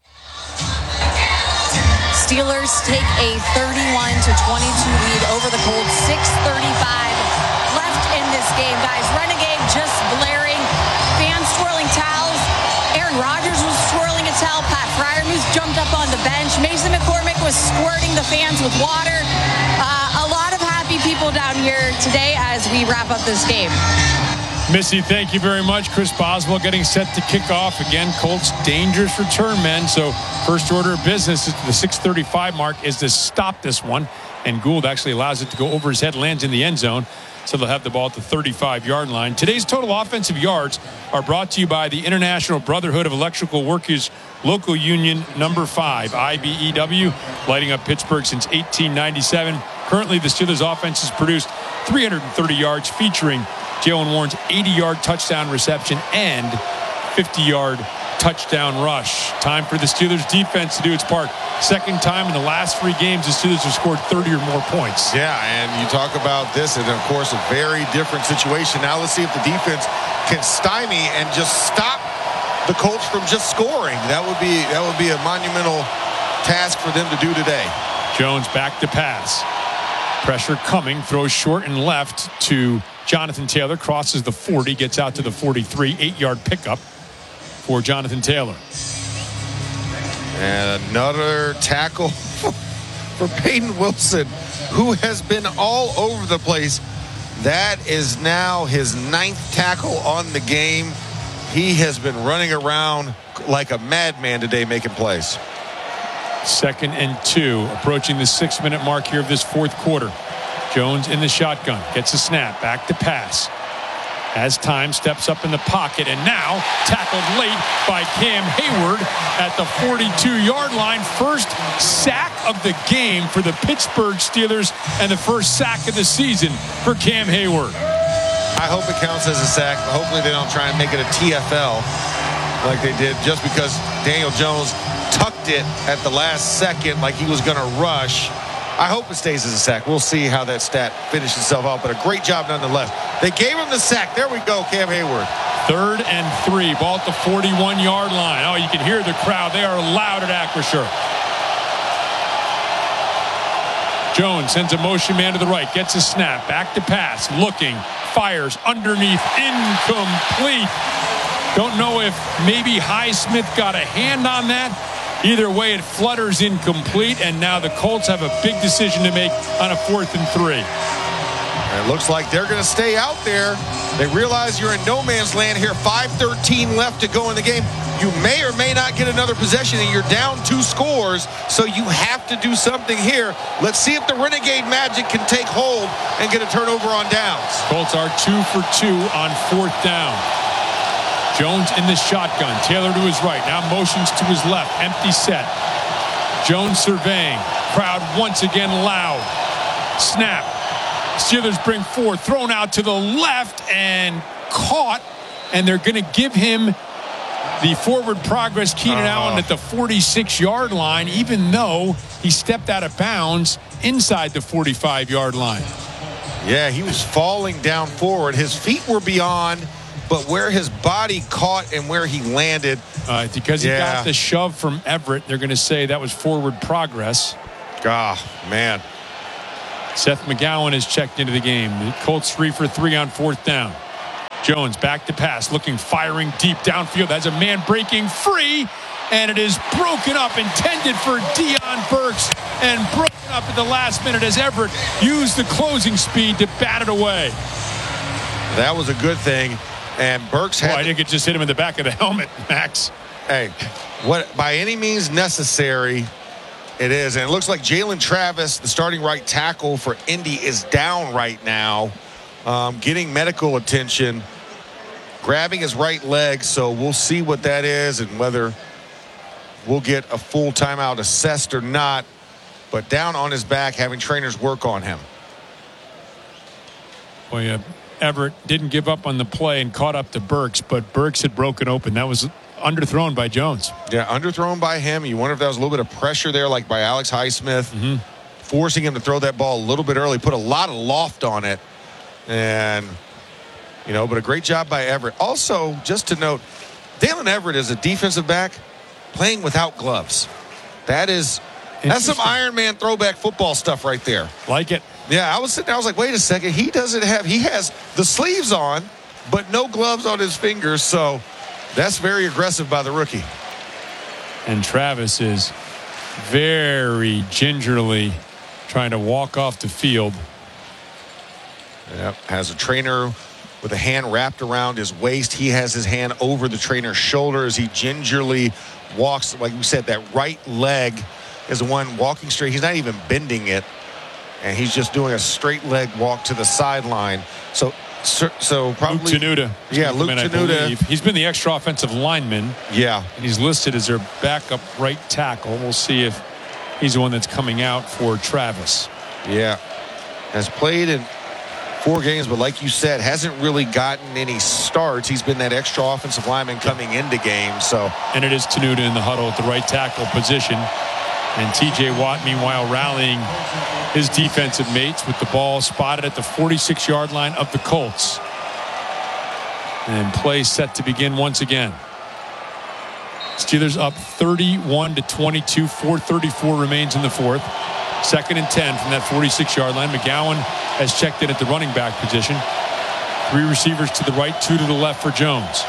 Steelers take a thirty-one to twenty-two lead over the Colts. six thirty-five left in this game, guys. Renegade just blaring. Fans swirling towels. Aaron Rodgers was swirling a towel. Pat Freiermuth jumped up on the bench. Mason McCormick was squirting the fans with water. Uh, a lot of happy people down here today as we wrap up this game. Missy, thank you very much. Chris Boswell getting set to kick off. Again, Colts dangerous return men. So first order of business at the six thirty-five mark is to stop this one. And Gould actually allows it to go over his head, lands in the end zone. So they'll have the ball at the thirty-five-yard line. Today's total offensive yards are brought to you by the International Brotherhood of Electrical Workers Local Union Number five, I B E W, lighting up Pittsburgh since eighteen ninety-seven. Currently, the Steelers' offense has produced three hundred thirty yards, featuring Jaylen Warren's eighty-yard touchdown reception and fifty-yard touchdown rush. Time for the Steelers defense to do its part. Second time in the last three games, the Steelers have scored thirty or more points. Yeah, and you talk about this, and of course, a very different situation. Now let's see if the defense can stymie and just stop the Colts from just scoring. That would be that would be a monumental task for them to do today. Jones back to pass. Pressure coming, throws short and left to Jonathan Taylor, crosses the forty, gets out to the forty-three, eight-yard pickup for Jonathan Taylor. And another tackle for Peyton Wilson, who has been all over the place. That is now his ninth tackle on the game. He has been running around like a madman today, making plays. Second and two, approaching the six-minute mark here of this fourth quarter. Jones in the shotgun, gets a snap, back to pass. As time, steps up in the pocket, and now tackled late by Cam Hayward at the forty-two-yard line. First sack of the game for the Pittsburgh Steelers, and the first sack of the season for Cam Hayward. I hope it counts as a sack. Hopefully they don't try and make it a T F L like they did, just because Daniel Jones tucked it at the last second like he was going to rush. I hope it stays as a sack. We'll see how that stat finishes itself out, but a great job nonetheless. They gave him the sack. There we go, Cam Hayward. Third and three, ball at the forty-one-yard line. Oh, you can hear the crowd. They are loud at Acrisure. Jones sends a motion man to the right, gets a snap, back to pass, looking, fires, underneath, incomplete. Don't know if maybe Highsmith got a hand on that. Either way, it flutters incomplete, and now the Colts have a big decision to make on a fourth and three. It looks like they're going to stay out there. They realize you're in no man's land here. five thirteen left to go in the game. You may or may not get another possession, and you're down two scores, so you have to do something here. Let's see if the Renegade magic can take hold and get a turnover on downs. Colts are two for two on fourth down. Jones in the shotgun. Taylor to his right. Now motions to his left. Empty set. Jones surveying. Crowd once again loud. Snap. Steelers bring four. Thrown out to the left. And caught, and they're going to give him the forward progress, Keenan uh-huh. Allen, at the forty-six-yard line, even though he stepped out of bounds inside the forty-five-yard line. Yeah, he was falling down forward. His feet were beyond, but where his body caught and where he landed. Uh, because he yeah. got the shove from Everett, they're going to say that was forward progress. Ah, man. Seth McGowan is checked into the game. The Colts three for three on fourth down. Jones back to pass, looking, firing deep downfield. Has a man breaking free, and it is broken up, intended for Deion Burks, and broken up at the last minute as Everett used the closing speed to bat it away. That was a good thing, and Burks had. Oh, I think it just hit him in the back of the helmet, Max. Hey, what by any means necessary, it is, and it looks like Jalen Travis, the starting right tackle for Indy, is down right now. Um, getting medical attention, grabbing his right leg, so we'll see what that is and whether we'll get a full timeout assessed or not, but down on his back, having trainers work on him. Well, yeah, Everett didn't give up on the play and caught up to Burks, but Burks had broken open. That was underthrown by Jones. Yeah, underthrown by him. You wonder if that was a little bit of pressure there, like by Alex Highsmith, mm-hmm. forcing him to throw that ball a little bit early, put a lot of loft on it. And, you know, but a great job by Everett. Also, just to note, Dalen Everett is a defensive back playing without gloves. That is, that's some Iron Man throwback football stuff right there. Like it. Yeah, I was sitting there, I was like, wait a second. He doesn't have, he has the sleeves on, but no gloves on his fingers. So that's very aggressive by the rookie. And Travis is very gingerly trying to walk off the field. Yep, has a trainer with a hand wrapped around his waist. He has his hand over the trainer's shoulder as he gingerly walks. Like we said, that right leg is the one walking straight. He's not even bending it, and he's just doing a straight leg walk to the sideline. So, so, so probably Luke Tenuta. Yeah, Luke Tenuta. He's been the extra offensive lineman. Yeah, and he's listed as their backup right tackle. We'll see if he's the one that's coming out for Travis. Yeah, has played in four games, but like you said, hasn't really gotten any starts. He's been that extra offensive lineman coming into games. So, and it is Tenuta in the huddle at the right tackle position. And T J Watt, meanwhile, rallying his defensive mates with the ball spotted at the forty-six-yard line of the Colts. And play set to begin once again. Steelers up thirty-one to twenty-two. four thirty-four remains in the fourth. Second and ten from that forty-six-yard line. McGowan has checked in at the running back position. Three receivers to the right, two to the left for Jones.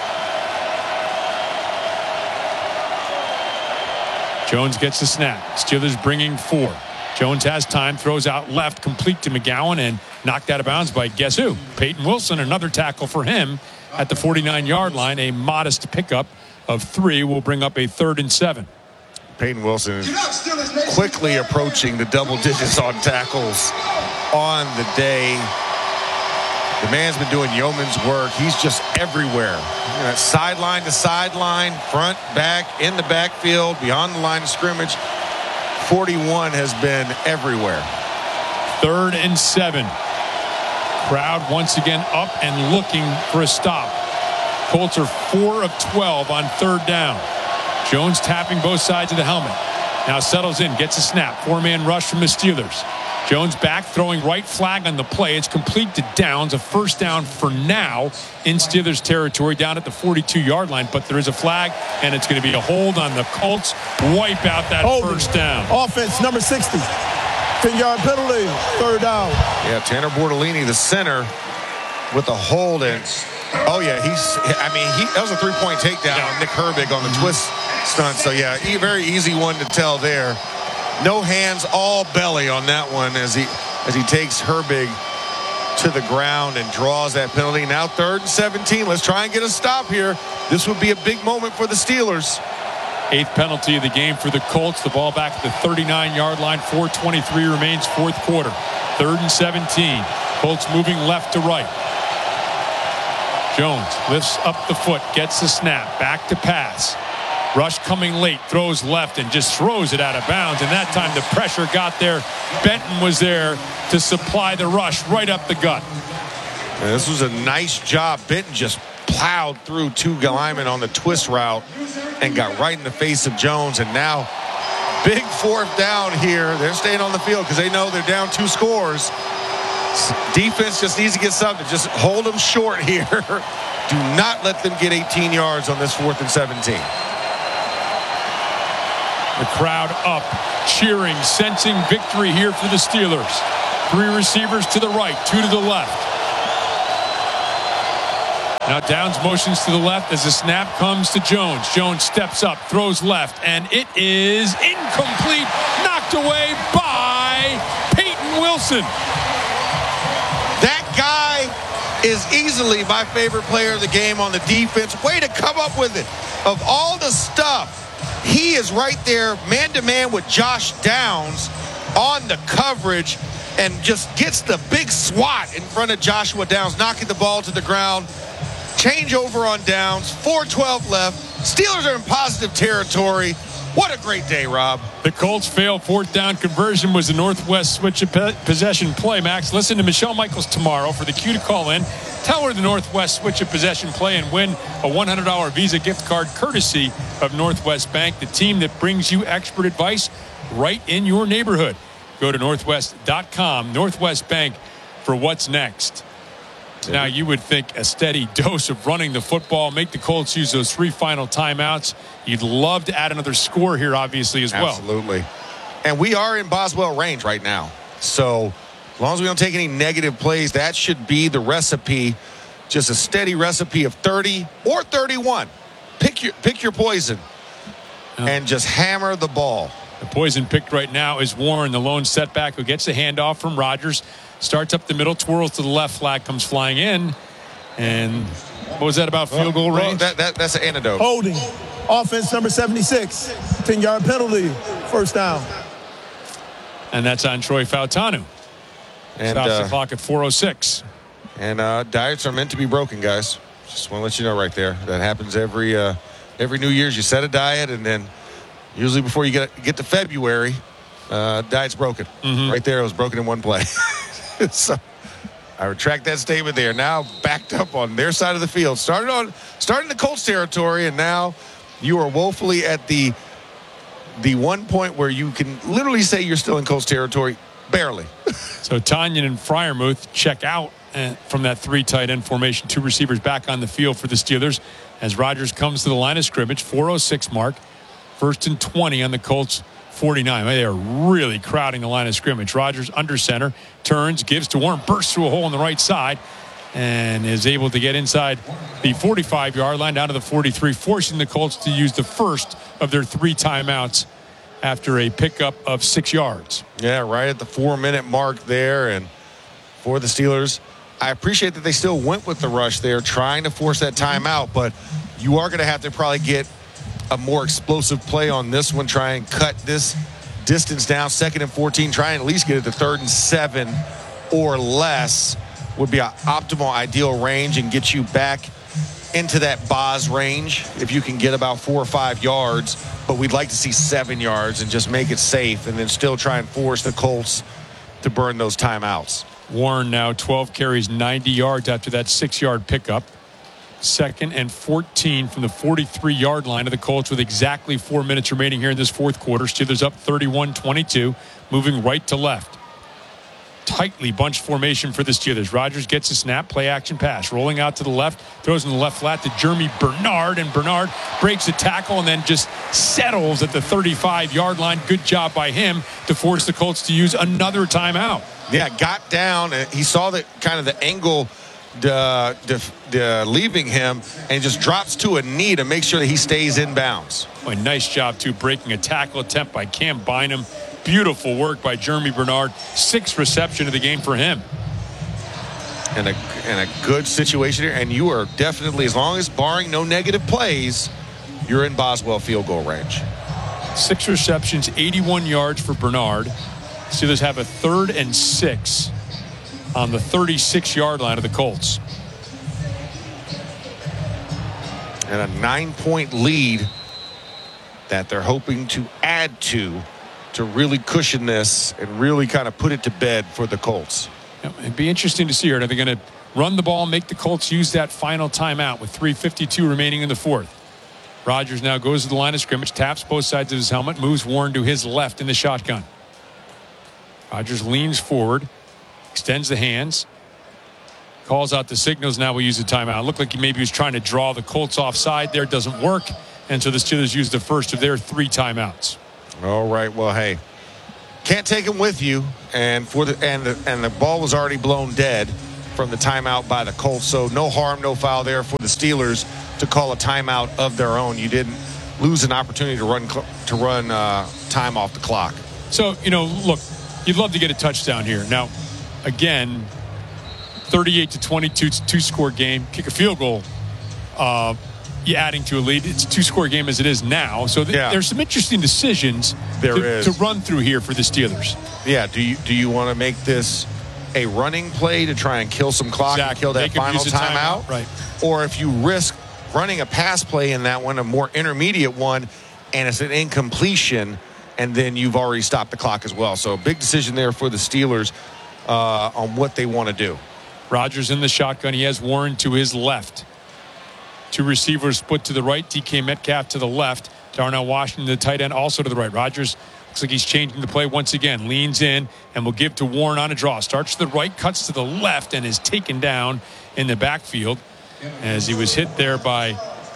Jones gets the snap. Steelers bringing four. Jones has time, throws out left, complete to McGowan, and knocked out of bounds by guess who? Peyton Wilson. Another tackle for him at the forty-nine-yard line. A modest pickup of three will bring up a third and seven. Peyton Wilson is quickly approaching the double digits on tackles on the day. The man's been doing yeoman's work. He's just everywhere. You know, sideline to sideline, front, back, in the backfield, beyond the line of scrimmage. forty-one has been everywhere. Third and seven. Crowd once again up and looking for a stop. Colts are four of twelve on third down. Jones tapping both sides of the helmet. Now settles in, gets a snap. Four-man rush from the Steelers. Jones back, throwing right flag on the play. It's complete to Downs. A first down for now in Steelers territory down at the forty-two-yard line. But there is a flag, and it's going to be a hold on the Colts. Wipe out that Holding. first down. Offense, number sixty. ten-yard penalty, third down. Yeah, Tanner Bortolini, the center, with a hold. And, oh, yeah, he's, I mean, he that was a three-point takedown yeah. on Nick Herbig on the twist stunt. So, yeah, a very easy one to tell there. No hands, all belly on that one as he as he takes Herbig to the ground and draws that penalty. Now third and seventeen. Let's try and get a stop here. This would be a big moment for the Steelers. Eighth penalty of the game for the Colts. The ball back at the thirty-nine-yard line. four twenty-three remains, fourth quarter. Third and seventeen. Colts moving left to right. Jones lifts up the foot, gets the snap, back to pass. Rush coming late, throws left and just throws it out of bounds. And that time the pressure got there. Benton was there to supply the rush right up the gut. And this was a nice job. Benton just plowed through two linemen on the twist route and got right in the face of Jones. And now, big fourth down here. They're staying on the field because they know they're down two scores. Defense just needs to get something. Just hold them short here. Do not let them get eighteen yards on this fourth and seventeen. The crowd up, cheering, sensing victory here for the Steelers. Three receivers to the right, two to the left. Now Downs motions to the left as the snap comes to Jones. Jones steps up, throws left, and it is incomplete. Knocked away by Peyton Wilson. That guy is easily my favorite player of the game on the defense. Way to come up with it. Of all the stuff, he is right there man-to-man with Josh Downs on the coverage and just gets the big swat in front of Joshua Downs, knocking the ball to the ground. Change over on Downs, four twelve left. Steelers are in positive territory. What a great day, Rob. The Colts fail fourth down conversion was the Northwest switch of possession play. Max, listen to Michelle Michaels tomorrow for the cue to call in. Tell her the Northwest switch of possession play and win a one hundred dollars Visa gift card courtesy of Northwest Bank, the team that brings you expert advice right in your neighborhood. Go to northwest dot com, Northwest Bank, for what's next. Now, you would think a steady dose of running the football, make the Colts use those three final timeouts. You'd love to add another score here, obviously, as well. Absolutely. And we are in Boswell range right now. So as long as we don't take any negative plays, that should be the recipe. Just a steady recipe of thirty or thirty-one. Pick your, pick your poison and just hammer the ball. The poison picked right now is Warren, the lone setback, who gets the handoff from Rodgers. Starts up the middle, twirls to the left, flag comes flying in. And what was that about field goal range? Well, that, that, that's an antidote. Holding. Offense number seventy-six. ten-yard penalty. First down. And that's on Troy Fautanu. And, Stops uh, the clock at four oh six. And uh, diets are meant to be broken, guys. Just want to let you know right there. That happens every uh, every New Year's. You set a diet, and then usually before you get get to February, uh, diet's broken. Mm-hmm. Right there, it was broken in one play. So I retract that statement there. Now backed up on their side of the field. Started on starting the Colts territory, and now you are woefully at the the one point where you can literally say you're still in Colts territory, barely. So Tanyan and Freiermuth check out uh, from that three tight end formation. Two receivers back on the field for the Steelers as Rodgers comes to the line of scrimmage. four oh six mark. First and twenty on the Colts forty-nine. They are really crowding the line of scrimmage. Rodgers under center, turns, gives to Warren, bursts through a hole on the right side, and is able to get inside the forty-five-yard line down to the forty-three, forcing the Colts to use the first of their three timeouts after a pickup of six yards. Yeah, right at the four-minute mark there. And for the Steelers, I appreciate that they still went with the rush there, trying to force that timeout, but you are going to have to probably get a more explosive play on this one. Try and cut this distance down. Second and fourteen. Try and at least get it to third and seven or less would be an optimal, ideal range and get you back into that Boz range if you can get about four or five yards. But we'd like to see seven yards and just make it safe and then still try and force the Colts to burn those timeouts. Warren now twelve carries, ninety yards after that six-yard pickup. Second and fourteen from the forty-three-yard line of the Colts with exactly four minutes remaining here in this fourth quarter. Steelers up thirty-one twenty-two, moving right to left. Tightly bunched formation for the Steelers. Rodgers gets a snap, play action pass. Rolling out to the left, throws in the left flat to Jeremy Bernard, and Bernard breaks a tackle and then just settles at the thirty-five-yard line. Good job by him to force the Colts to use another timeout. Yeah, got down. And he saw the kind of the angle Uh, uh, leaving him and just drops to a knee to make sure that he stays in bounds. Oh, nice job, too, breaking a tackle attempt by Cam Bynum. Beautiful work by Jeremy Bernard. Sixth reception of the game for him. And a, and a good situation here. And you are definitely, as long as barring no negative plays, you're in Boswell field goal range. Six receptions, eighty-one yards for Bernard. Steelers have a third and six on the thirty-six-yard line of the Colts. And a nine-point lead that they're hoping to add to to really cushion this and really kind of put it to bed for the Colts. Yeah, it'd be interesting to see here. Are they going to run the ball, make the Colts use that final timeout with three fifty-two remaining in the fourth? Rodgers now goes to the line of scrimmage, taps both sides of his helmet, moves Warren to his left in the shotgun. Rodgers leans forward, extends the hands, calls out the signals. Now we use the timeout. It looked like he maybe was trying to draw the Colts offside there. Doesn't work. And so the Steelers use the first of their three timeouts. All right. Well, hey, can't take them with you. And for the and the, and the ball was already blown dead from the timeout by the Colts. So no harm, no foul there for the Steelers to call a timeout of their own. You didn't lose an opportunity to run to run uh, time off the clock. So, you know, look, you'd love to get a touchdown here. Now, again, thirty-eight to twenty-two, it's a two-score game. Kick a field goal, uh, you adding to a lead. It's a two-score game as it is now. So th- yeah. there's some interesting decisions there to, is. to run through here for the Steelers. Yeah, do you do you want to make this a running play to try and kill some clock exactly. and kill that Make final timeout? timeout? Right. Or if you risk running a pass play in that one, a more intermediate one, and it's an incompletion, and then you've already stopped the clock as well. So a big decision there for the Steelers uh, on what they want to do. Rodgers in the shotgun. He has Warren to his left. Two receivers split to the right. D K Metcalf to the left. Darnell Washington, the tight end, also to the right. Rodgers looks like he's changing the play once again. Leans in and will give to Warren on a draw. Starts to the right, cuts to the left, and is taken down in the backfield as he was hit there by,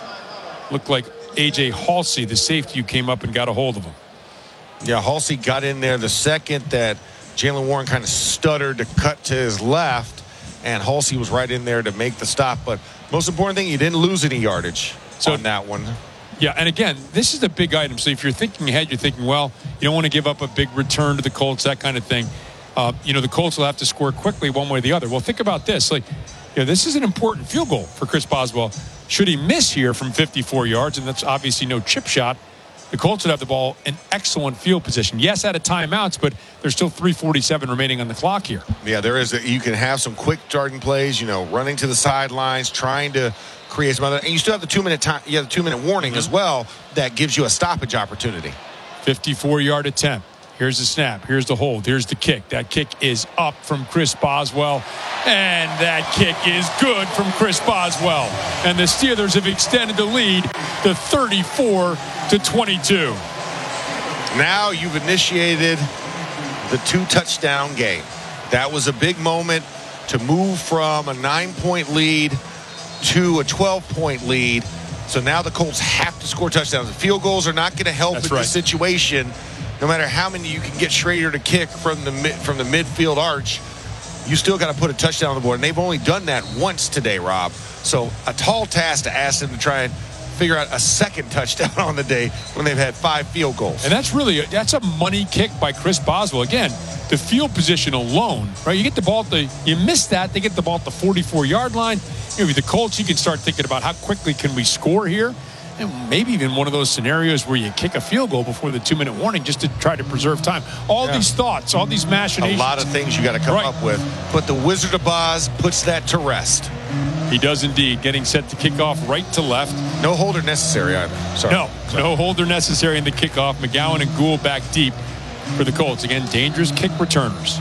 looked like A J Halsey, the safety, who came up and got a hold of him. Yeah, Halsey got in there the second that Jaylen Warren kind of stuttered to cut to his left, and Halsey was right in there to make the stop. But most important thing, you didn't lose any yardage so, on that one. Yeah, and again, this is a big item. So if you're thinking ahead, you're thinking, well, you don't want to give up a big return to the Colts, that kind of thing. Uh, you know, the Colts will have to score quickly one way or the other. Well, think about this. Like, you know, this is an important field goal for Chris Boswell. Should he miss here from fifty-four yards, and that's obviously no chip shot, the Colts would have the ball in excellent field position. Yes, out of timeouts, but there's still three forty-seven remaining on the clock here. Yeah, there is. A, you can have some quick starting plays, you know, running to the sidelines, trying to create some other, and you still have the two-minute time. You have the two-minute warning mm-hmm. as well. That gives you a stoppage opportunity. fifty-four-yard attempt. Here's the snap. Here's the hold. Here's the kick. That kick is up from Chris Boswell. And that kick is good from Chris Boswell. And the Steelers have extended the lead to thirty-four to twenty-two. Now you've initiated the two-touchdown game. That was a big moment to move from a nine-point lead to a twelve-point lead. So now the Colts have to score touchdowns. The field goals are not going to help That's in right. this situation. No matter how many you can get Schrader to kick from the mid, from the midfield arch, you still got to put a touchdown on the board. And they've only done that once today, Rob. So a tall task to ask them to try and figure out a second touchdown on the day when they've had five field goals. And that's really, that's a money kick by Chris Boswell. Again, the field position alone, right? You get the ball at the, you miss that, they get the ball at the forty-four-yard line. Maybe the Colts, you can start thinking about how quickly can we score here? And maybe even one of those scenarios where you kick a field goal before the two-minute warning just to try to preserve time. All yeah. these thoughts, all these machinations. A lot of things you got to come right. up with. But the Wizard of Oz puts that to rest. He does indeed. Getting set to kick off right to left. No holder necessary either. Sorry. No, Sorry. no holder necessary in the kickoff. McGowan and Gould back deep for the Colts. Again, dangerous kick returners.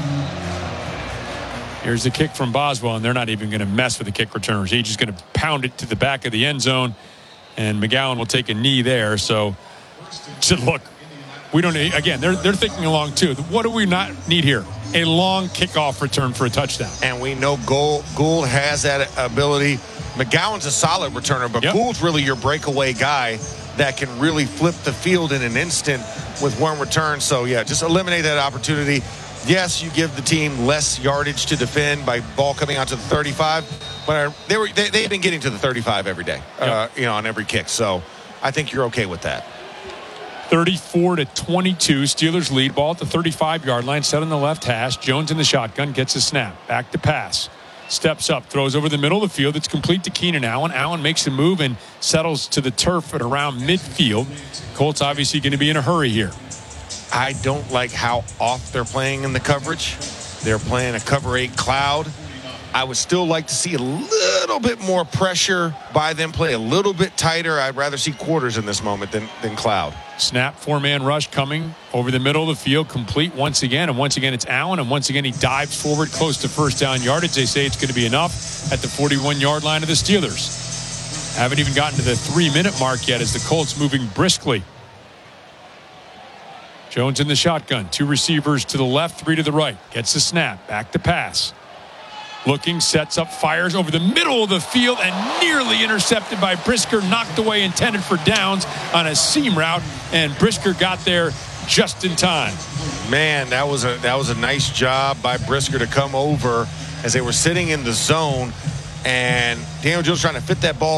Here's the kick from Boswell, and they're not even going to mess with the kick returners. He's just going to pound it to the back of the end zone. And McGowan will take a knee there. So, so look, we don't need, again, they're, they're thinking along too. What do we not need here? A long kickoff return for a touchdown. And we know Gould, Gould has that ability. McGowan's a solid returner, but yep. Gould's really your breakaway guy that can really flip the field in an instant with one return. So, yeah, just eliminate that opportunity. Yes, you give the team less yardage to defend by ball coming out to the thirty-five, but they were they, they've been getting to the thirty-five every day, yep. uh, you know, on every kick. So I think you're okay with that. thirty-four to twenty-two, Steelers lead, ball at the thirty-five-yard line, set on the left hash. Jones in the shotgun, gets a snap, back to pass, steps up, throws over the middle of the field. It's complete to Keenan Allen. Allen makes a move and settles to the turf at around midfield. Colts obviously going to be in a hurry here. I don't like how off they're playing in the coverage. They're playing a cover eight cloud. I would still like to see a little little bit more pressure by them, play a little bit tighter. I'd rather see quarters in this moment than, than cloud. Snap, four-man rush coming over the middle of the field, complete once again. And once again, it's Allen. And once again, he dives forward close to first down yardage. They say it's going to be enough at the forty-one-yard line of the Steelers. Haven't even gotten to the three-minute mark yet as the Colts moving briskly. Jones in the shotgun. Two receivers to the left, three to the right. Gets the snap. Back to pass. Looking, sets up, fires over the middle of the field and nearly intercepted by Brisker. Knocked away, intended for downs on a seam route. And Brisker got there just in time. Man, that was a that was a nice job by Brisker to come over as they were sitting in the zone. And Daniel Jones trying to fit that ball